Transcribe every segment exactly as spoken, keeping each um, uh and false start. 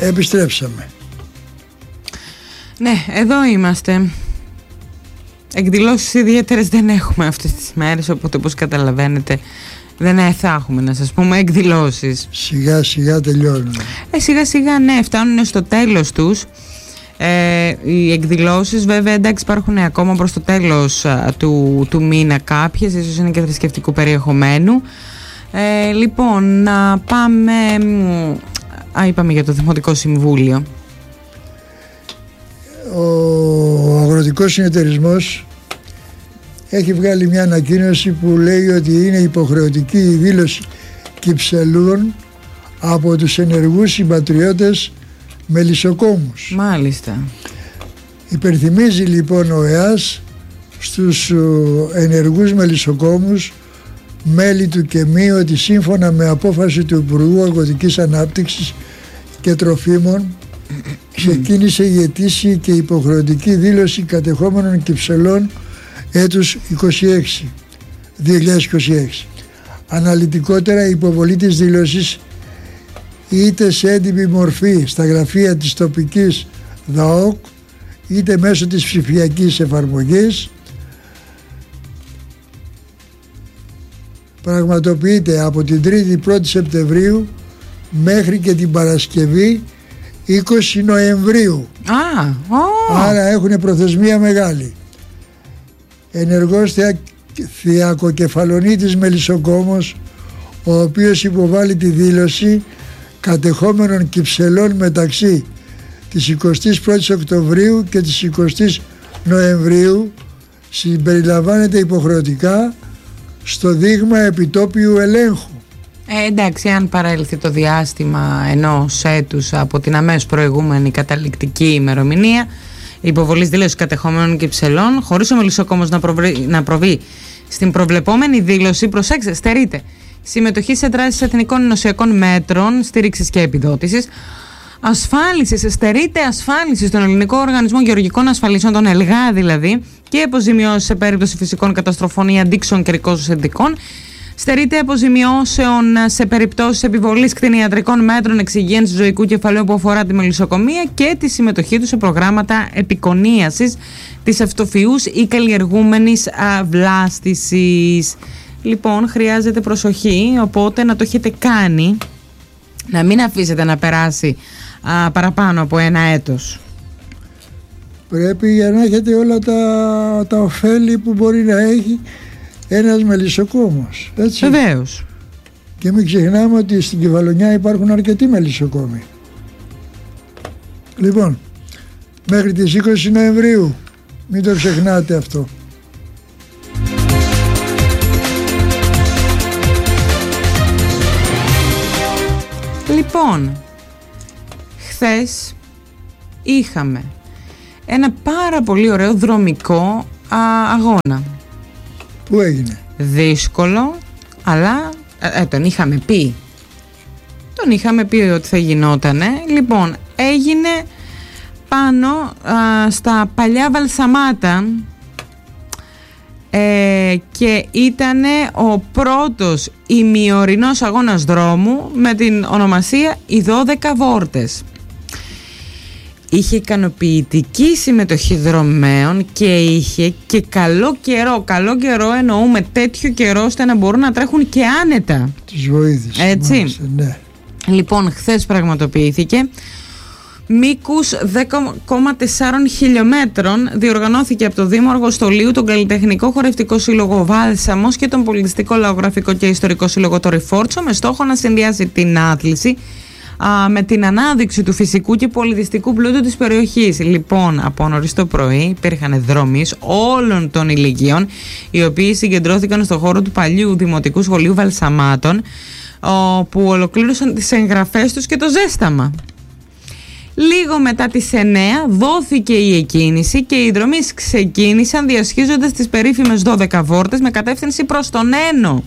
Επιστρέψαμε. Ναι, εδώ είμαστε. Εκδηλώσεις ιδιαίτερες δεν έχουμε αυτές τις μέρες, οπότε όπως καταλαβαίνετε δεν θα έχουμε, να σας πούμε, εκδηλώσεις. Σιγά σιγά τελειώνουν. Ε, σιγά σιγά ναι, φτάνουν στο τέλος τους. Ε, οι εκδηλώσεις βέβαια, εντάξει, υπάρχουν ακόμα προς το τέλος α, του, του μήνα κάποιες, ίσως είναι και θρησκευτικού περιεχομένου. Ε, λοιπόν, να πάμε... Α, είπαμε για το Δημοτικό Συμβούλιο. Ο Αγροτικός Συνεταιρισμός έχει βγάλει μια ανακοίνωση που λέει ότι είναι υποχρεωτική η δήλωση κυψελούδων από τους ενεργούς συμπατριώτες μελισσοκόμους. Μάλιστα. Υπενθυμίζει λοιπόν ο ΕΑΣ στους ενεργούς μελισσοκόμους μέλη του ΚΕΜΗ ότι σύμφωνα με απόφαση του Υπουργού Αγροτικής Ανάπτυξης και Τροφίμων ξεκίνησε η ετήσια και υποχρεωτική δήλωση κατεχόμενων κυψελών έτους είκοσι έξι, δύο χιλιάδες είκοσι έξι. Αναλυτικότερα, η υποβολή της δήλωσης είτε σε έντυπη μορφή στα γραφεία της τοπικής ΔΑΟΚ είτε μέσω της ψηφιακής εφαρμογής πραγματοποιείται από την τρίτη πρώτη Σεπτεμβρίου μέχρι και την Παρασκευή είκοσι Νοεμβρίου. Α, oh. Άρα έχουν προθεσμία μεγάλη. Ενεργός θεα... θεακοκεφαλονίτης μελισσοκόμος, ο οποίος υποβάλλει τη δήλωση κατεχόμενων κυψελών μεταξύ της εικοστής πρώτης Οκτωβρίου και της εικοστής Νοεμβρίου, συμπεριλαμβάνεται υποχρεωτικά στο δείγμα επιτόπιου ελέγχου. Ε, εντάξει, αν παρέλθει το διάστημα ενός έτους από την αμέσως προηγούμενη καταληκτική ημερομηνία υποβολής δήλωσης κατεχόμενων κυψελών, χωρίς ο μελισσοκόμος να, να προβεί στην προβλεπόμενη δήλωση, προσέξτε, στερείται συμμετοχή σε δράσεις εθνικών ενωσιακών μέτρων στήριξης και επιδότησης, ασφάλισης, στερείται ασφάλισης στον Ελληνικό Οργανισμό Γεωργικών Ασφαλίσεων, τον ΕΛΓΑ δηλαδή, και αποζημιώσεις σε περίπτωση φυσικών καταστροφών ή αντίξεων καιρικών συνθηκών. Στερείται αποζημιώσεων σε περιπτώσεις επιβολής κτηνιατρικών μέτρων εξυγίανσης ζωικού κεφαλαίου που αφορά τη μελισσοκομεία και τη συμμετοχή του σε προγράμματα επικονίασης της αυτοφυούς ή καλλιεργούμενης βλάστησης. Λοιπόν, χρειάζεται προσοχή, οπότε να το έχετε κάνει, να μην αφήσετε να περάσει α, παραπάνω από ένα έτος. Πρέπει για να έχετε όλα τα, τα ωφέλη που μπορεί να έχει ένας μελισσοκόμος, έτσι. Βεβαίως. Και μην ξεχνάμε ότι στην Κεφαλονιά υπάρχουν αρκετοί μελισσοκόμοι. Λοιπόν, μέχρι τις είκοσι Νοεμβρίου, μην το ξεχνάτε αυτό. Λοιπόν, χθες είχαμε ένα πάρα πολύ ωραίο δρομικό α, αγώνα. Πού έγινε? Δύσκολο, αλλά ε, τον είχαμε πει. Τον είχαμε πει ότι θα γινότανε. Λοιπόν, έγινε πάνω α, στα παλιά Βαλσαμάτα ε, και ήτανε ο πρώτος ημιορεινός αγώνας δρόμου με την ονομασία «Οι δώδεκα Βόρτες». Είχε ικανοποιητική συμμετοχή δρομέων και είχε και καλό καιρό. Καλό καιρό εννοούμε τέτοιο καιρό ώστε να μπορούν να τρέχουν και άνετα. Τις βοήθησε. Έτσι. Μάλιστα, ναι. Λοιπόν, χθες πραγματοποιήθηκε. Μήκους δέκα κόμμα τέσσερα χιλιόμετρων διοργανώθηκε από το Δήμο Αργοστολίου, τον Καλλιτεχνικό Χορευτικό Σύλλογο Βάλσαμος και τον Πολιτιστικό Λαογραφικό και Ιστορικό Σύλλογο το Ριφόρτσο, με στόχο να συνδυάσει την άθληση α, με την ανάδειξη του φυσικού και πολιτιστικού πλούτου της περιοχής. Λοιπόν, από νωρίς το πρωί υπήρχαν δρόμεις όλων των ηλικίων, οι οποίοι συγκεντρώθηκαν στο χώρο του παλιού Δημοτικού Σχολείου Βαλσαμάτων, που ολοκλήρωσαν τις εγγραφές τους και το ζέσταμα. Λίγο μετά τις εννέα δόθηκε η εκκίνηση και οι δρομείς ξεκίνησαν διασχίζοντας τις περίφημες δώδεκα Βόρτες με κατεύθυνση προς τον Ένο.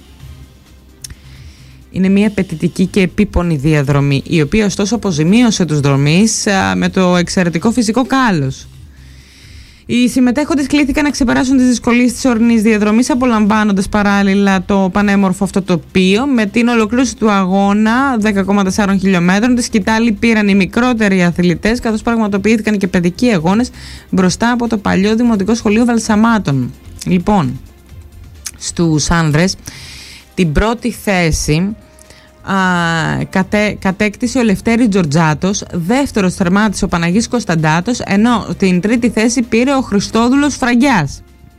Είναι μια απαιτητική και επίπονη διαδρομή, η οποία ωστόσο αποζημίωσε τους δρομείς με το εξαιρετικό φυσικό κάλος. Οι συμμετέχοντες κλήθηκαν να ξεπεράσουν τις δυσκολίες της ορεινής διαδρομής, απολαμβάνοντας παράλληλα το πανέμορφο αυτό τοπίο. Με την ολοκλήρωση του αγώνα δέκα κόμμα τέσσερα χιλιόμετρων, τη σκητάλη πήραν οι μικρότεροι αθλητές, καθώς πραγματοποιήθηκαν και παιδικοί αγώνες μπροστά από το παλιό Δημοτικό Σχολείο Βαλσαμάτων. Λοιπόν, στους άνδρες, την πρώτη θέση Α, κατέ, κατέκτησε ο Λευτέρης Τζορτζάτος, δεύτερος θερμάτισε ο Παναγής Κωνσταντάτος, ενώ την τρίτη θέση πήρε ο Χριστόδουλος Φραγκιάς.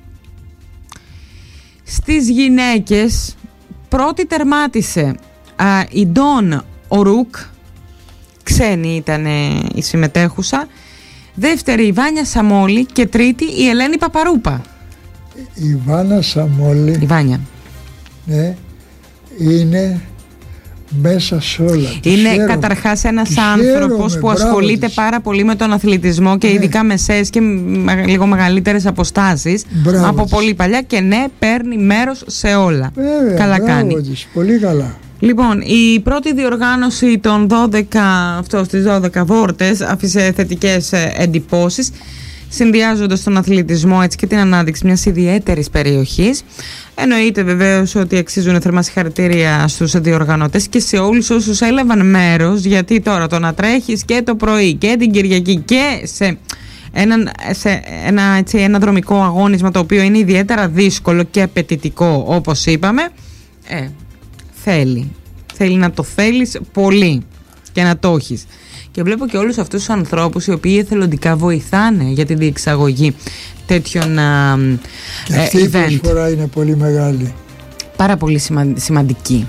Στις γυναίκες, πρώτη τερμάτισε α, η Ντόν Ορούκ, ξένη ήταν η συμμετέχουσα, δεύτερη η Βάνια Σαμόλη και τρίτη η Ελένη Παπαρούπα. Η Βάνα Σαμόλη, η Βάνια, ναι, είναι μέσα σε όλα. Είναι χαίρομαι. Καταρχάς ένας άνθρωπος που ασχολείται πάρα πολύ με τον αθλητισμό και ναι. ειδικά μεσαίες και με, λίγο μεγαλύτερες αποστάσεις μπράβο από της. Πολύ παλιά, και ναι, παίρνει μέρος σε όλα. Βέβαια, καλά κάνει. Της. Πολύ καλά. Λοιπόν, η πρώτη διοργάνωση των δώδεκα, αυτό, στις δώδεκα βόρτες άφησε θετικές εντυπώσεις, συνδυάζοντας τον αθλητισμό έτσι και την ανάδειξη μιας ιδιαίτερης περιοχής. Εννοείται βεβαίως ότι αξίζουν θερμά συγχαρητήρια στους διοργανωτές και σε όλους όσους έλαβαν μέρος, γιατί τώρα το να τρέχεις και το πρωί και την Κυριακή και σε ένα, σε ένα, έτσι, ένα δρομικό αγώνισμα το οποίο είναι ιδιαίτερα δύσκολο και απαιτητικό, όπως είπαμε, ε, θέλει. Θέλει να το θέλεις πολύ και να το έχεις. Και βλέπω και όλους αυτούς τους ανθρώπους οι οποίοι εθελοντικά βοηθάνε για τη διεξαγωγή τέτοιων uh, και αυτή η προσφορά είναι πολύ μεγάλη. Πάρα πολύ σημα, σημαντική.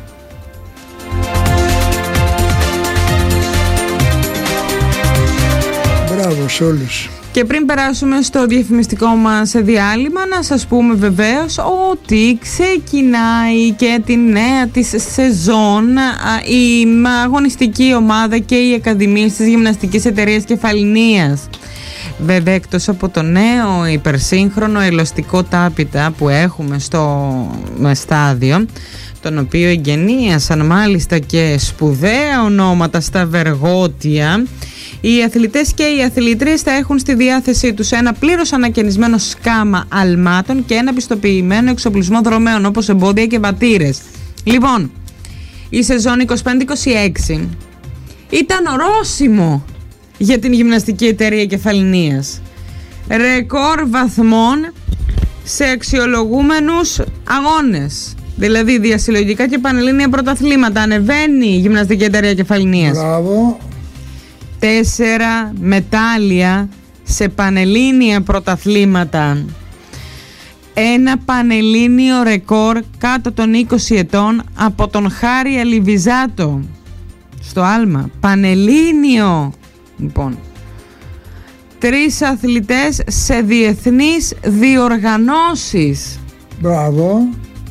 Μπράβο σε όλους. Και πριν περάσουμε στο διαφημιστικό μας διάλειμμα, να σας πούμε βεβαίως ότι ξεκινάει και τη νέα της σεζόν η αγωνιστική ομάδα και οι ακαδημίες της Γυμναστικής Εταιρείας Κεφαληνίας. Βέβαια, εκτός από το νέο υπερσύγχρονο ελαστικό τάπητα που έχουμε στο στάδιο, τον οποίο εγγενίασαν μάλιστα και σπουδαία ονόματα στα Βεργότια, οι αθλητές και οι αθλήτριες θα έχουν στη διάθεσή τους ένα πλήρως ανακαινισμένο σκάμα αλμάτων και ένα πιστοποιημένο εξοπλισμό δρομέων, όπως εμπόδια και βατήρες. Λοιπόν, η σεζόν είκοσι πέντε είκοσι έξι ήταν ορόσημο για την Γυμναστική Εταιρεία Κεφαληνίας. Ρεκόρ βαθμών σε αξιολογούμενους αγώνες. Δηλαδή διασυλλογικά και πανελλήνια πρωταθλήματα. Ανεβαίνει η Γυμναστική Εταιρεία Κεφαληνίας. Μπράβο. Τέσσερα μετάλλια σε πανελλήνια πρωταθλήματα. Ένα πανελλήνιο ρεκόρ κάτω των είκοσι ετών από τον Χάρη Αλιβιζάτο στο άλμα. Πανελλήνιο. Λοιπόν, τρεις αθλητές σε διεθνείς διοργανώσεις. Μπράβο.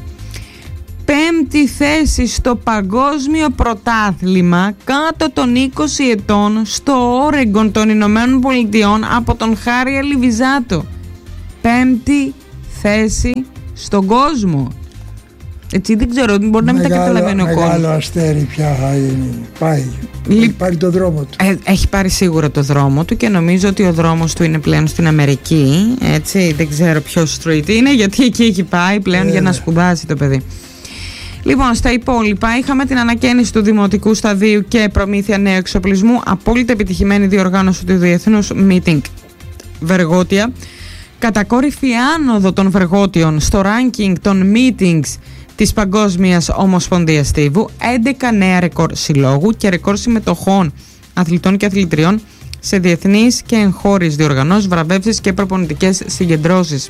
Πέμπτη θέση στο παγκόσμιο πρωτάθλημα κάτω των είκοσι ετών στο Όρεγκον των Ηνωμένων Πολιτειών από τον Χάρη Αλιβιζάτο. Πέμπτη θέση στον κόσμο. Έτσι δεν ξέρω, μπορεί να μην τα καταλαβαίνει ο κόσμος. Μεγάλο αστέρι πια πάει. Λι... Έχει πάρει το δρόμο του. Ε, έχει πάρει σίγουρα το δρόμο του και νομίζω ότι ο δρόμος του είναι πλέον στην Αμερική. Έτσι, δεν ξέρω ποιο street είναι, γιατί εκεί έχει πάει πλέον ε, για να σπουδάσει το παιδί. Λοιπόν, στα υπόλοιπα είχαμε την ανακαίνιση του Δημοτικού Σταδίου και προμήθεια νέου εξοπλισμού, απόλυτα επιτυχημένη διοργάνωση του Διεθνούς Meeting Βεργότια, κατακόρυφη άνοδο των Βεργότιων στο ranking των meetings της Παγκόσμιας Ομοσπονδίας Στίβου, έντεκα νέα ρεκόρ συλλόγου και ρεκόρ συμμετοχών αθλητών και αθλητριών σε διεθνείς και εγχώριες διοργανώσεις, βραβεύσεις και προπονητικές συγκεντρώσεις.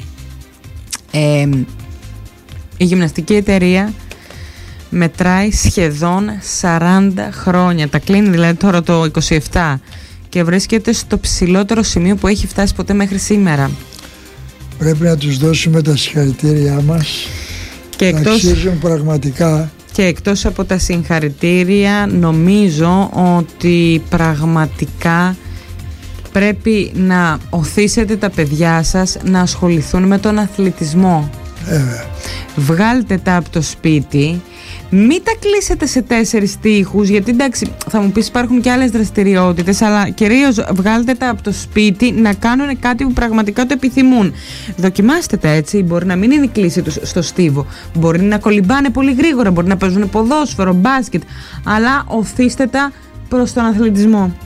Ε, η Γυμναστική Εταιρεία μετράει σχεδόν σαράντα χρόνια, τα κλείνει δηλαδή τώρα το είκοσι επτά και βρίσκεται στο ψηλότερο σημείο που έχει φτάσει ποτέ μέχρι σήμερα. Πρέπει να τους δώσουμε τα συγχαρητήριά μας. Και εκτός, αξίζουν πραγματικά. Και εκτός από τα συγχαρητήρια, νομίζω ότι πραγματικά πρέπει να οθήσετε τα παιδιά σας να ασχοληθούν με τον αθλητισμό. Βέβαια. Βγάλτε τα από το σπίτι, Μην τα κλείσετε σε τέσσερις τοίχους, γιατί εντάξει, θα μου πεις υπάρχουν και άλλες δραστηριότητες, αλλά κυρίως βγάλτε τα από το σπίτι να κάνουν κάτι που πραγματικά το επιθυμούν. Δοκιμάστε τα έτσι, μπορεί να μην είναι η κλίση τους στο στίβο, μπορεί να κολυμπάνε πολύ γρήγορα, μπορεί να παίζουν ποδόσφαιρο, μπάσκετ, αλλά οθήστε τα προς τον αθλητισμό.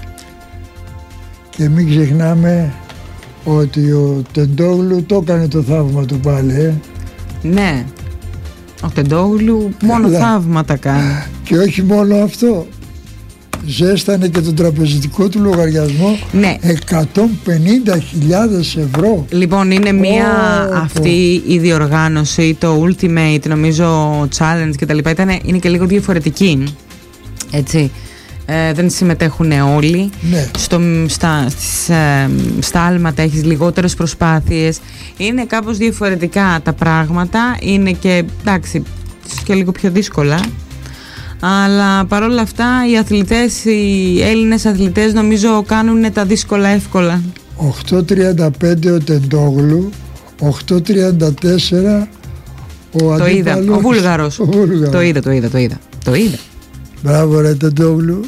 Και μην ξεχνάμε ότι ο Τεντόγλου το έκανε το θαύμα του πάλι, ε. Ναι, ο Τεντόγλου μόνο Έλα. θαύματα κάνει. Και όχι μόνο αυτό, ζέστανε και τον τραπεζιτικό του λογαριασμό, ναι. εκατόν πενήντα χιλιάδες ευρώ. Λοιπόν, είναι μια oh, αυτή η διοργάνωση, το Ultimate νομίζω Challenge και τα λοιπά, είναι και λίγο διαφορετική, έτσι. Ε, δεν συμμετέχουν όλοι. Ναι. Στο, στα, στις, ε, στα άλματα έχεις λιγότερες προσπάθειες. Είναι κάπως διαφορετικά τα πράγματα. Είναι και, εντάξει, και λίγο πιο δύσκολα. Αλλά παρόλα αυτά οι αθλητές, οι Έλληνες αθλητές νομίζω κάνουν τα δύσκολα εύκολα. οκτώ τριάντα πέντε ο Τεντόγλου, οκτώ τριάντα τέσσερα ο αντίπαλος. Το είδα, ο Βούλγαρος. Ο Βούλγαρος. Το είδα, το είδα, το είδα. Το είδα. Μπράβο ρε Τεντόγλου.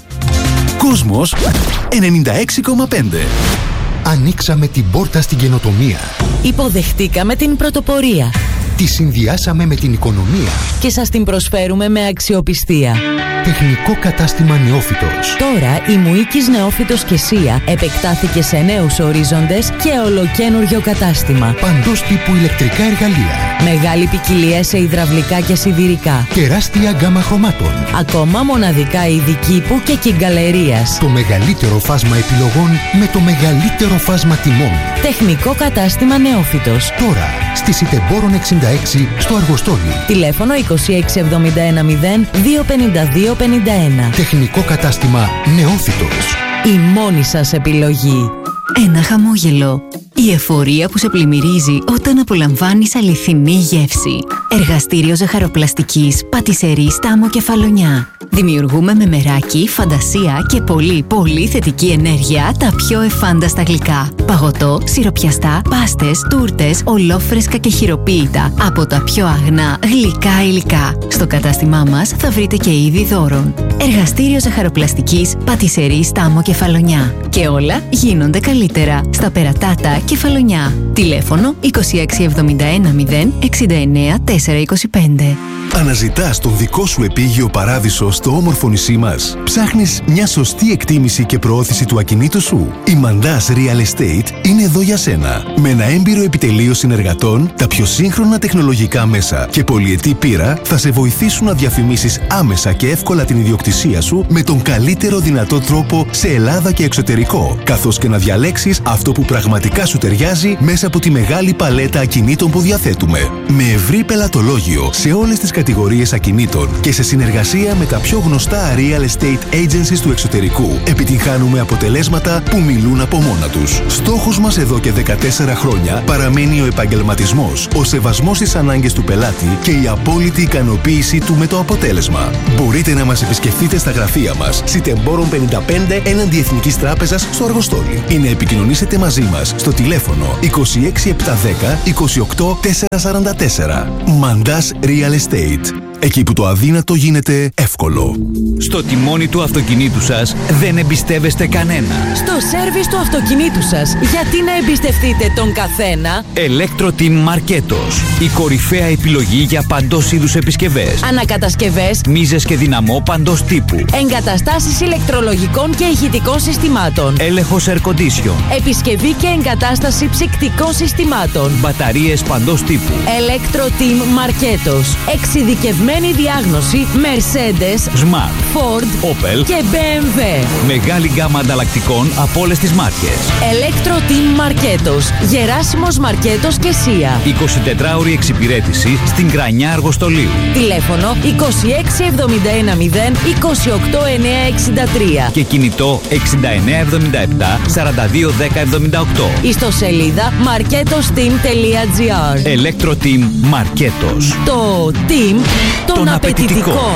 Κόσμος ενενήντα έξι κόμμα πέντε. Ανοίξαμε την πόρτα στην καινοτομία. Υποδεχτήκαμε την πρωτοπορία. Τη συνδυάσαμε με την οικονομία. Και σας την προσφέρουμε με αξιοπιστία. Τεχνικό κατάστημα Νεόφυτος. Τώρα η Μουίκης Νεόφυτος και Σία επεκτάθηκε σε νέους ορίζοντες και ολοκένουργιο κατάστημα. Παντός τύπου ηλεκτρικά εργαλεία. Μεγάλη ποικιλία σε υδραυλικά και σιδηρικά. Τεράστια γκάμα χρωμάτων. Ακόμα μοναδικά είδη κήπου και κυγκαλερίας. Το μεγαλύτερο φάσμα επιλογών με το μεγαλύτερο φάσμα τιμών. Τεχνικό κατάστημα Νεόφυτος. Τώρα στη Σιτεμπόρων εξήντα έξι στο Αργοστόλι. Τηλέφωνο είκοσι έξι εβδομήντα ένα μηδέν δύο πενήντα δύο πενήντα ένα. Τεχνικό κατάστημα Νεόφυτος. Η μόνη σας επιλογή. Ένα χαμόγελο. Η εφορία που σε πλημμυρίζει όταν απολαμβάνεις αληθινή γεύση. Εργαστήριο ζαχαροπλαστικής Πατισερή Στάμο Κεφαλονιά. Δημιουργούμε με μεράκι, φαντασία και πολύ πολύ θετική ενέργεια τα πιο εφάνταστα γλυκά. Παγωτό, σιροπιαστά, πάστες, τούρτες, ολόφρεσκα και χειροποίητα από τα πιο αγνά γλυκά υλικά. Στο κατάστημά μας θα βρείτε και είδη δώρων. Εργαστήριο ζαχαροπλαστικής Πατισερή Στάμο Κεφαλονιά. Και όλα γίνονται καλύτερα στα Περατάτα Κεφαλονιά. Τηλέφωνο είκοσι έξι εβδομήντα ένα μηδέν εξήντα εννέα τετρακόσια είκοσι πέντε. Αναζητάς τον δικό σου επίγειο παράδεισο στο όμορφο νησί μας? Ψάχνεις μια σωστή εκτίμηση και προώθηση του ακινήτου σου? Η Mandas Real Estate είναι εδώ για σένα. Με ένα έμπειρο επιτελείο συνεργατών, τα πιο σύγχρονα τεχνολογικά μέσα και πολυετή πείρα θα σε βοηθήσουν να διαφημίσεις άμεσα και εύκολα την ιδιοκτησία σου με τον καλύτερο δυνατό τρόπο σε Ελλάδα και εξωτερικό, καθώς και να διαλέξεις αυτό που πραγματικά σου ταιριάζει μέσα από τη μεγάλη παλέτα ακινήτων που διαθέτουμε. Με ευρύ πελατολόγιο σε όλες τις κατηγορίες ακινήτων και σε συνεργασία με τα πιο γνωστά real estate agencies του εξωτερικού, επιτυγχάνουμε αποτελέσματα που μιλούν από μόνα τους. Στόχος μας εδώ και δεκατέσσερα χρόνια παραμένει ο επαγγελματισμός, ο σεβασμός στις ανάγκες του πελάτη και η απόλυτη ικανοποίησή του με το αποτέλεσμα. Μπορείτε να μας επισκεφτείτε στα γραφεία μας, Σιτεμπόρων πενήντα πέντε έναντι Εθνικής Τράπεζας στο Αργοστόλι, ή να επικοινωνήσετε μαζί μας στο τηλέφωνο είκοσι έξι επτακόσια δέκα είκοσι οκτώ τετρακόσια σαράντα τέσσερα. Mandas Real Estate. Εκεί που το αδύνατο γίνεται εύκολο. Στο τιμόνι του αυτοκινήτου σας δεν εμπιστεύεστε κανένα. Στο σέρβις του αυτοκινήτου σας, γιατί να εμπιστευτείτε τον καθένα? Electro-Team Marketos. Η κορυφαία επιλογή για παντός είδους επισκευές. Ανακατασκευές, μίζες και δυναμό παντός τύπου. Εγκαταστάσεις ηλεκτρολογικών και ηχητικών συστημάτων. Έλεγχος air condition. Επισκευή και εγκατάσταση ψυκτικών συστημάτων. Μπαταρίες παντός τύπου. Electro-Team Marketos. Εξειδικευμένη διάγνωση Mercedes, Smart, Ford, Opel και μπι εμ ντάμπλιου. Μεγάλη γκάμα ανταλλακτικών από όλες τις μάρκες. Electro-Team Marketos. Γεράσιμος Μαρκέτος και Σία. εικοσιτετράωρη εξυπηρέτηση στην Κρανιά Αργοστολίου. Τηλέφωνο είκοσι έξι εβδομήντα ένα μηδέν είκοσι οκτώ εννιακόσια εξήντα τρία. Και κινητό εξήντα εννέα εβδομήντα επτά σαράντα δύο δέκα εβδομήντα οκτώ. Ιστοσελίδα marketosteam τελεία gr. Electro-Team Marketos. Το team των, των απαιτητικών.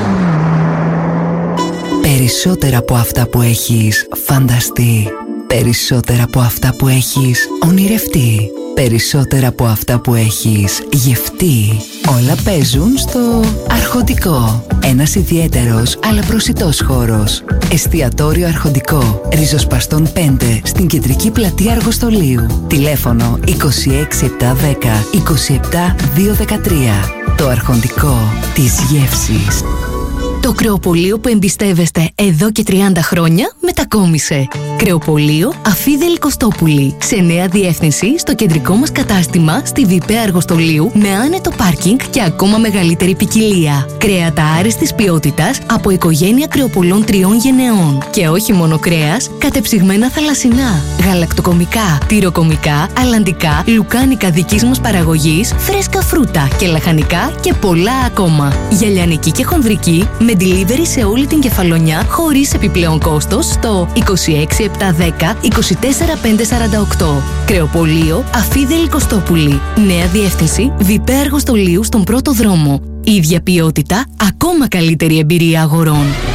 Περισσότερα από αυτά που έχεις φανταστεί. Περισσότερα από αυτά που έχεις ονειρευτεί. Περισσότερα από αυτά που έχεις γευτεί. Όλα παίζουν στο Αρχοντικό. Ένας ιδιαίτερος αλλά προσιτός χώρος. Εστιατόριο Αρχοντικό. Ριζοσπαστών πέντε στην κεντρική πλατεία Αργοστολίου. Τηλέφωνο είκοσι έξι επτακόσια δέκα είκοσι επτά διακόσια δεκατρία. Το Αρχοντικό της γεύσης. Το κρεοπωλείο που εμπιστεύεστε εδώ και τριάντα χρόνια μετακόμισε. Κρεοπωλείο Αφίδελη Κωστόπουλη. Σε νέα διεύθυνση στο κεντρικό μας κατάστημα στη Βιπέ Αργοστολίου με άνετο πάρκινγκ και ακόμα μεγαλύτερη ποικιλία. Κρέατα άριστης ποιότητας από οικογένεια κρεοπωλών τριών γενεών. Και όχι μόνο κρέας, κατεψυγμένα θαλασσινά, γαλακτοκομικά, τυροκομικά, αλλαντικά, λουκάνικα δικής μας παραγωγής, φρέσκα φρούτα και λαχανικά και πολλά ακόμα. Για λιανική και χονδρική με delivery σε όλη την Κεφαλονιά χωρίς επιπλέον κόστος στο είκοσι έξι επτακόσια δέκα είκοσι τέσσερα πεντακόσια σαράντα οκτώ. Κρεοπωλείο Αφίδελη Κωστόπουλη. Νέα διεύθυνση Βιπέ Αργοστολίου στον πρώτο δρόμο. Ίδια ποιότητα, ακόμα καλύτερη εμπειρία αγορών.